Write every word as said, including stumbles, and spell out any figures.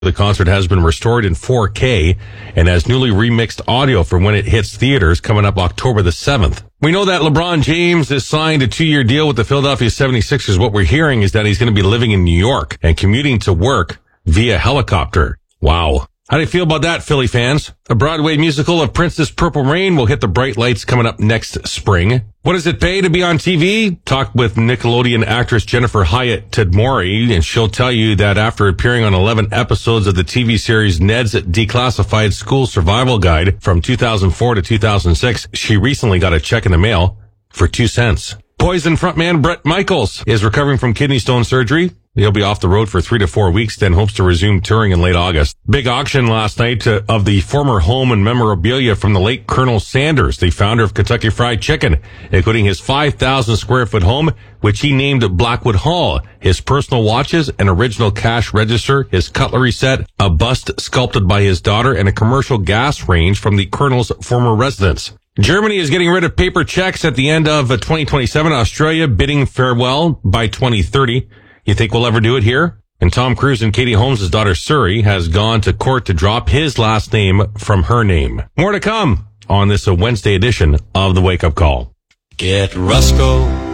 The concert has been restored in four K and has newly remixed audio for when it hits theaters coming up October the seventh. We know that LeBron James has signed a two-year deal with the Philadelphia seventy-sixers. What we're hearing is that he's going to be living in New York and commuting to work via helicopter. Wow. How do you feel about that, Philly fans? A Broadway musical of Prince's Purple Rain will hit the bright lights coming up next spring. What does it pay to be on T V? Talk with Nickelodeon actress Jennifer Hyatt Tedmori, and she'll tell you that after appearing on eleven episodes of the T V series Ned's Declassified School Survival Guide from two thousand four to two thousand six, she recently got a check in the mail for two cents. Poison frontman Bret Michaels is recovering from kidney stone surgery. He'll be off the road for three to four weeks, then hopes to resume touring in late August. Big auction last night to, of the former home and memorabilia from the late Colonel Sanders, the founder of Kentucky Fried Chicken, including his five thousand square foot home, which he named Blackwood Hall, his personal watches, an original cash register, his cutlery set, a bust sculpted by his daughter, and a commercial gas range from the Colonel's former residence. Germany is getting rid of paper checks at the end of twenty twenty-seven. Australia bidding farewell by twenty thirty. You think we'll ever do it here? And Tom Cruise and Katie Holmes' daughter Suri has gone to court to drop his last name from her name. More to come on this Wednesday edition of the Wake Up Call. Get Rusco